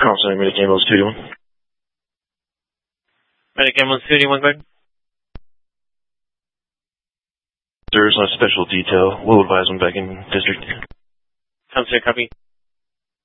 Call sign Medic Ambulance 221. Medic Ambulance 221, guard. There's no special detail. We'll advise them back in district. Comes here, copy.